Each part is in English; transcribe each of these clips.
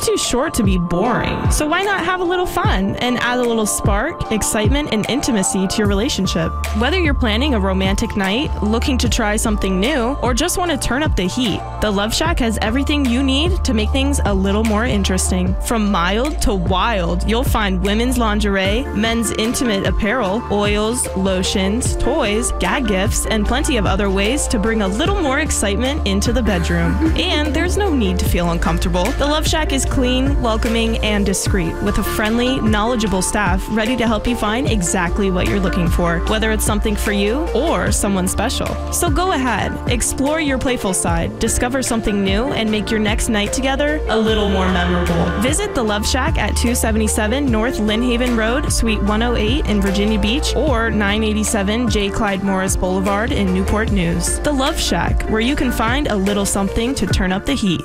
life's too short to be boring. So why not have a little fun and add a little spark, excitement, and intimacy to your relationship? Whether you're planning a romantic night, looking to try something new, or just want to turn up the heat, the Love Shack has everything you need to make things a little more interesting. From mild to wild, you'll find women's lingerie, men's intimate apparel, oils, lotions, toys, gag gifts, and plenty of other ways to bring a little more excitement into the bedroom. And there's no need to feel uncomfortable. The Love Shack is clean, welcoming, and discreet, with a friendly, knowledgeable staff ready to help you find exactly what you're looking for, whether it's something for you or someone special. So go ahead, explore your playful side, discover something new, and make your next night together a little more memorable. Visit the Love Shack at 277 North Lynnhaven Road, Suite 108 in Virginia Beach, or 987 J. Clyde Morris Boulevard in Newport News. The Love Shack, where you can find a little something to turn up the heat.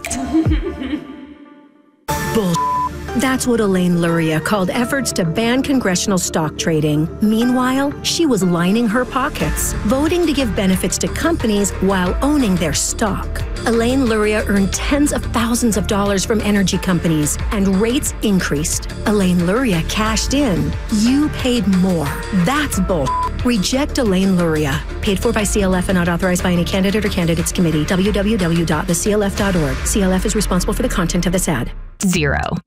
Bull. That's what Elaine Luria called efforts to ban congressional stock trading. Meanwhile, she was lining her pockets, voting to give benefits to companies while owning their stock. Elaine Luria earned tens of thousands of dollars from energy companies, and rates increased. Elaine Luria cashed in. You paid more. That's bull. Reject Elaine Luria. Paid for by CLF and not authorized by any candidate or candidates committee. www.theclf.org. CLF is responsible for the content of this ad. Zero.